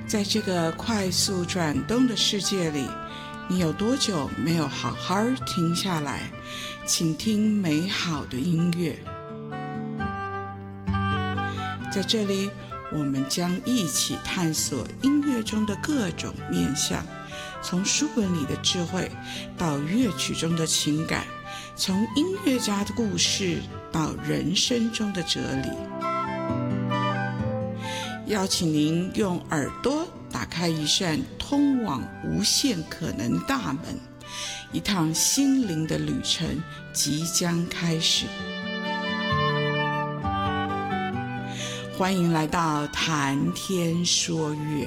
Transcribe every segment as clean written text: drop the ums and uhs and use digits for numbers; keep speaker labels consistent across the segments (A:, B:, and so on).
A: 在这个快速转动的世界里，你有多久没有好好停下来倾听美好的音乐？在这里，我们将一起探索音乐中的各种面向，从书本里的智慧到乐曲中的情感，从音乐家的故事到人生中的哲理。邀请您用耳朵打开一扇通往无限可能的大门，一趟心灵的旅程即将开始。欢迎来到谈天说乐。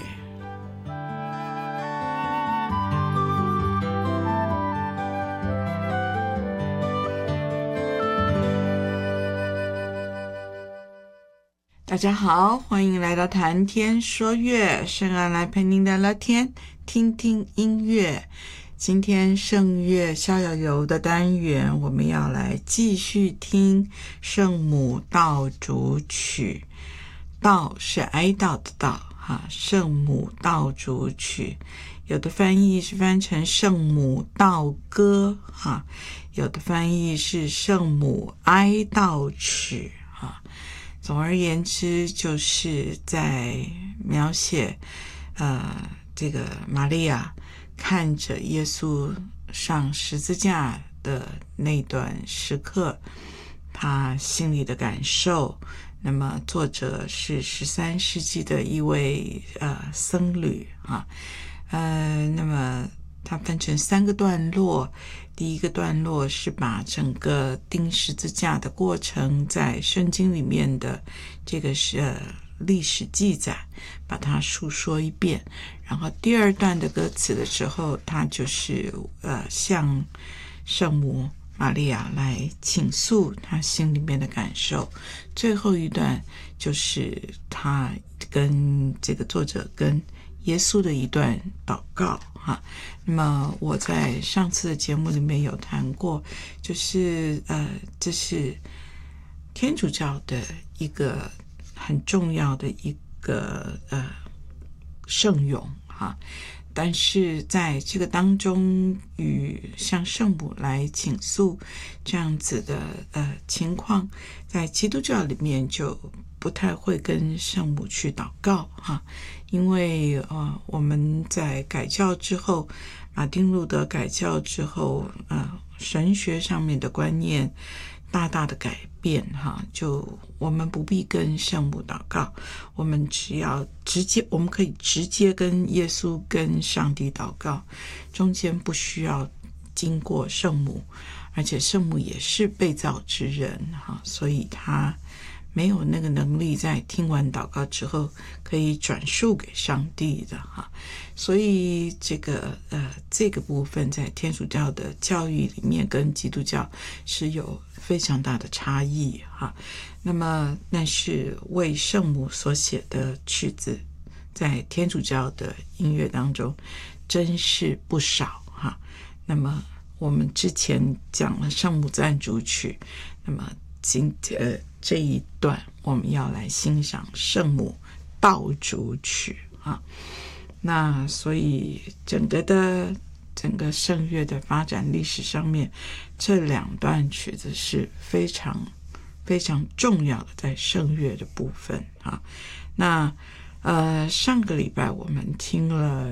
A: 大家好，欢迎来到谈天说乐，圣安来陪您聊聊天，听听音乐。今天圣乐逍遥游的单元，我们要来继续听圣母道主曲。道是哀悼的道，圣母道主曲，有的翻译是翻成圣母道歌，有的翻译是圣母哀悼曲。总而言之，就是在描写这个玛利亚看着耶稣上十字架的那段时刻，他心里的感受。那么作者是13世纪的一位僧侣那么它分成3个段落。第一个段落是把整个钉十字架的过程在圣经里面的这个历史记载把它述说一遍，然后第二段的歌词的时候，他就是向圣母玛利亚来倾诉他心里面的感受。最后一段就是他跟这个作者跟耶稣的一段祷告那么我在上次的节目里面有谈过，就是这是天主教的一个很重要的一个圣咏但是在这个当中，与向圣母来倾诉这样子的情况，在基督教里面就不太会跟圣母去祷告因为我们在改教之后，马丁路德改教之后神学上面的观念大大的改变就我们不必跟圣母祷告，我们我们可以直接跟耶稣跟上帝祷告，中间不需要经过圣母，而且圣母也是被造之人所以他没有那个能力在听完祷告之后可以转述给上帝的所以这个部分在天主教的教育里面跟基督教是有非常大的差异那么但是为圣母所写的曲子在天主教的音乐当中真是不少那么我们之前讲了圣母赞主曲，那么这一段我们要来欣赏圣母道主曲那所以整个圣乐的发展历史上面，这2段曲子是非常非常重要的在圣乐的部分那上个礼拜我们听了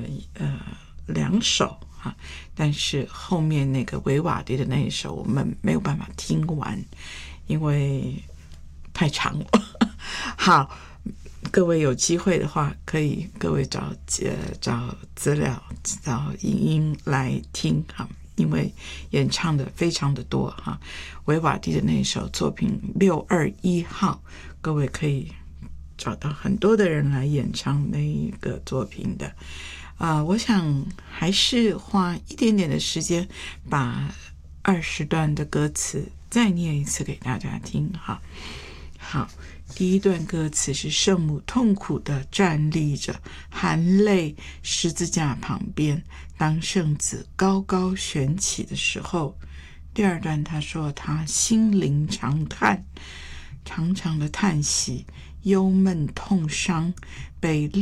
A: 2首但是后面那个维瓦蒂的那一首我们没有办法听完，因为太长了好，各位有机会的话可以各位找资料找影音来听因为演唱的非常的多维瓦蒂的那首作品621号，各位可以找到很多的人来演唱那一个作品的我想还是花一点点的时间把20段的歌词再念一次给大家听好，第一段歌词是圣母痛苦地站立着，含泪十字架旁边，当圣子高高悬起的时候。第二段他说他心灵长叹，长长的叹息，忧闷痛伤，被